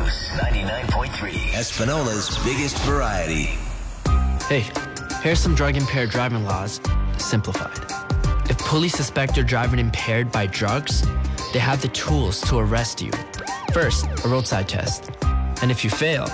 Coast 99.3. Espanola's biggest variety. Hey, here's some drug-impaired driving laws, simplified. If police suspect you're driving impaired by drugs, they have the tools to arrest you. First, a roadside test. And if you fail,